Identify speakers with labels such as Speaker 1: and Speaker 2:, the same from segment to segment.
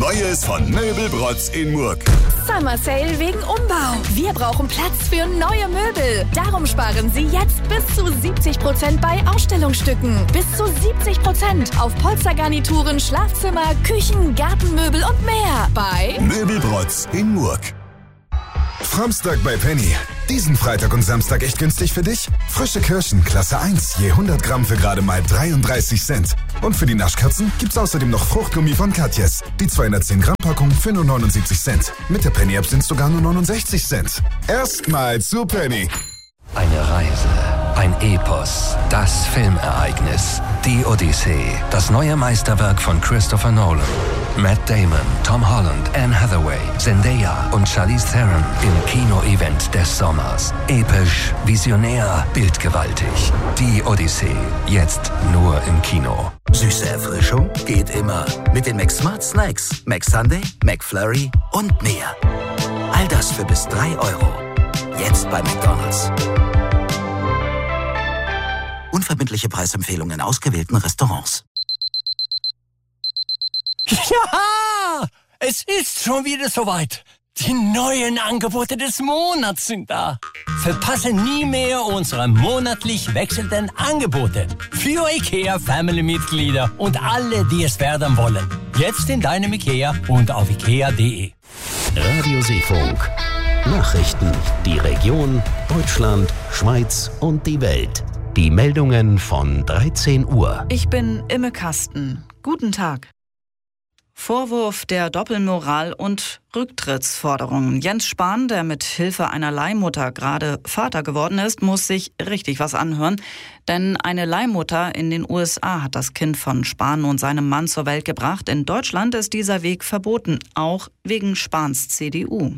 Speaker 1: Neues von Möbelbrotz in Murg.
Speaker 2: Summer Sale wegen Umbau. Wir brauchen Platz für neue Möbel. Darum sparen Sie jetzt bis zu 70% bei Ausstellungsstücken. Bis zu 70% auf Polstergarnituren, Schlafzimmer, Küchen, Gartenmöbel und mehr. Bei
Speaker 1: Möbelbrotz in Murg. Framstag bei Penny. Diesen Freitag und Samstag echt günstig für dich? Frische Kirschen, Klasse 1, je 100 Gramm für gerade mal 33 Cent. Und für die Naschkatzen gibt's außerdem noch Fruchtgummi von Katjes. Die 210 Gramm Packung für nur 79 Cent. Mit der Penny-App sind's sogar nur 69 Cent. Erstmal zu Penny.
Speaker 3: Eine Reise, ein Epos, das Filmereignis, die Odyssee, das neue Meisterwerk von Christopher Nolan. Matt Damon, Tom Holland, Anne Hathaway, Zendaya und Charlize Theron im Kino-Event des Sommers. Episch, visionär, bildgewaltig. Die Odyssee, jetzt nur im Kino.
Speaker 4: Süße Erfrischung geht immer. Mit den McSmart Snacks, McSunday, McFlurry und mehr. All das für bis 3 Euro. Jetzt bei McDonald's. Unverbindliche Preisempfehlungen in ausgewählten Restaurants.
Speaker 5: Ja, es ist schon wieder soweit. Die neuen Angebote des Monats sind da. Verpasse nie mehr unsere monatlich wechselnden Angebote. Für IKEA-Family-Mitglieder und alle, die es werden wollen. Jetzt in deinem IKEA und auf ikea.de.
Speaker 6: Radio Seefunk. Nachrichten, die Region, Deutschland, Schweiz und die Welt. Die Meldungen von 13 Uhr.
Speaker 7: Ich bin Imme Kasten. Guten Tag. Vorwurf der Doppelmoral und Rücktrittsforderungen. Jens Spahn, der mit Hilfe einer Leihmutter gerade Vater geworden ist, muss sich richtig was anhören. Denn eine Leihmutter in den USA hat das Kind von Spahn und seinem Mann zur Welt gebracht. In Deutschland ist dieser Weg verboten, auch wegen Spahns CDU.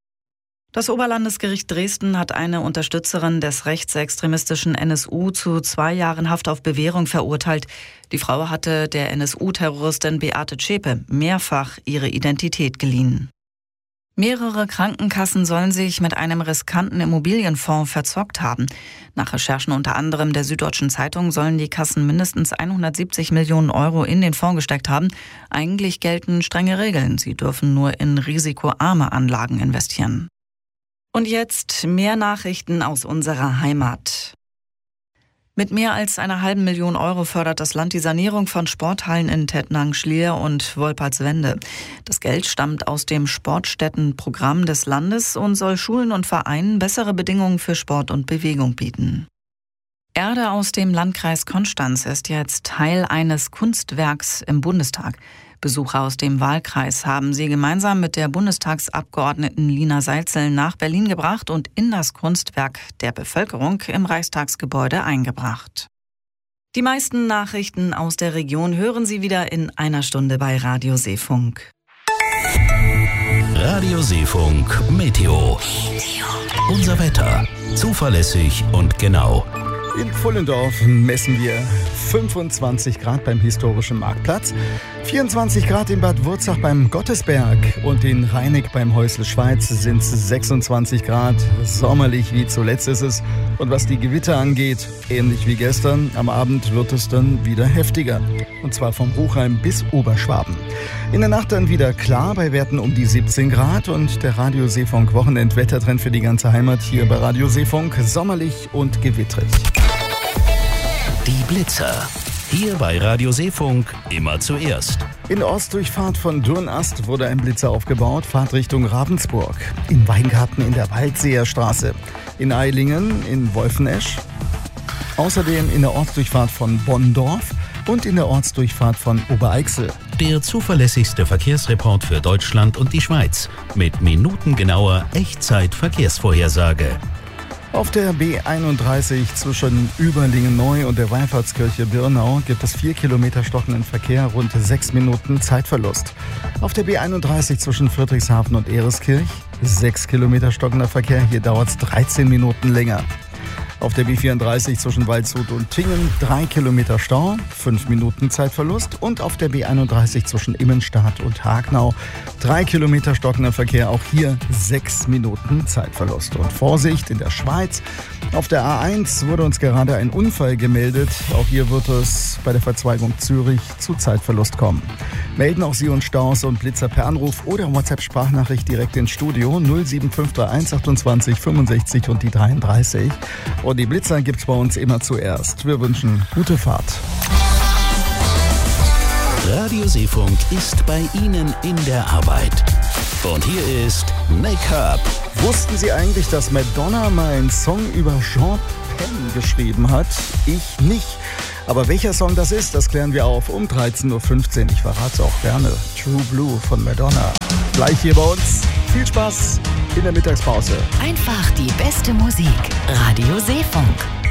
Speaker 7: Das Oberlandesgericht Dresden hat eine Unterstützerin des rechtsextremistischen NSU zu 2 Jahren Haft auf Bewährung verurteilt. Die Frau hatte der NSU-Terroristin Beate Zschäpe mehrfach ihre Identität geliehen. Mehrere Krankenkassen sollen sich mit einem riskanten Immobilienfonds verzockt haben. Nach Recherchen unter anderem der Süddeutschen Zeitung sollen die Kassen mindestens 170 Millionen Euro in den Fonds gesteckt haben. Eigentlich gelten strenge Regeln. Sie dürfen nur in risikoarme Anlagen investieren. Und jetzt mehr Nachrichten aus unserer Heimat. Mit mehr als 500.000 Euro fördert das Land die Sanierung von Sporthallen in Tettnang, Schlier und Wolpertswende. Das Geld stammt aus dem Sportstättenprogramm des Landes und soll Schulen und Vereinen bessere Bedingungen für Sport und Bewegung bieten. Erde aus dem Landkreis Konstanz ist jetzt Teil eines Kunstwerks im Bundestag. Besucher aus dem Wahlkreis haben sie gemeinsam mit der Bundestagsabgeordneten Lina Seitzel nach Berlin gebracht und in das Kunstwerk der Bevölkerung im Reichstagsgebäude eingebracht. Die meisten Nachrichten aus der Region hören Sie wieder in einer Stunde bei Radio Seefunk.
Speaker 6: Radio Seefunk Meteo. Unser Wetter. Zuverlässig und genau.
Speaker 8: In Pfullendorf messen wir 25 Grad beim historischen Marktplatz, 24 Grad in Bad Wurzach beim Gottesberg und in Rheineck beim Häusl Schweiz sind es 26 Grad. Sommerlich wie zuletzt ist es. Und was die Gewitter angeht, ähnlich wie gestern, am Abend wird es dann wieder heftiger. Und zwar vom Hochheim bis Oberschwaben. In der Nacht dann wieder klar bei Werten um die 17 Grad und der Radio Seefunk Wochenendwettertrend für die ganze Heimat hier bei Radio Seefunk sommerlich und gewittrig.
Speaker 6: Die Blitzer. Hier bei Radio Seefunk immer zuerst.
Speaker 8: In der Ortsdurchfahrt von Dürnast wurde ein Blitzer aufgebaut, Fahrtrichtung Ravensburg. In Weingarten in der Waldseer Straße. In Eilingen in Wolfenesch. Außerdem in der Ortsdurchfahrt von Bonndorf und in der Ortsdurchfahrt von Obereichsel.
Speaker 6: Der zuverlässigste Verkehrsreport für Deutschland und die Schweiz. Mit minutengenauer Echtzeit-Verkehrsvorhersage.
Speaker 8: Auf der B31 zwischen Überlingen-Neu und der Wallfahrtskirche Birnau gibt es 4 Kilometer stockenden Verkehr, rund 6 Minuten Zeitverlust. Auf der B31 zwischen Friedrichshafen und Ereskirch 6 Kilometer stockender Verkehr, hier dauert es 13 Minuten länger. Auf der B34 zwischen Waldshut und Tingen 3 Kilometer Stau, 5 Minuten Zeitverlust. Und auf der B31 zwischen Immenstadt und Hagnau 3 Kilometer stockender Verkehr, auch hier 6 Minuten Zeitverlust. Und Vorsicht in der Schweiz, auf der A1 wurde uns gerade ein Unfall gemeldet. Auch hier wird es bei der Verzweigung Zürich zu Zeitverlust kommen. Melden auch Sie uns Staus und Blitzer per Anruf oder WhatsApp-Sprachnachricht direkt ins Studio 07531 28 65 und die 33. Und die Blitzer gibt's bei uns immer zuerst. Wir wünschen gute Fahrt.
Speaker 6: Radio Seefunk ist bei Ihnen in der Arbeit. Und hier ist Make-up.
Speaker 8: Wussten Sie eigentlich, dass Madonna mal einen Song über Sean Penn geschrieben hat? Ich nicht. Aber welcher Song das ist, das klären wir auf um 13.15 Uhr. Ich verrate es auch gerne. True Blue von Madonna. Gleich hier bei uns. Viel Spaß in der Mittagspause.
Speaker 9: Einfach die beste Musik. Radio Seefunk.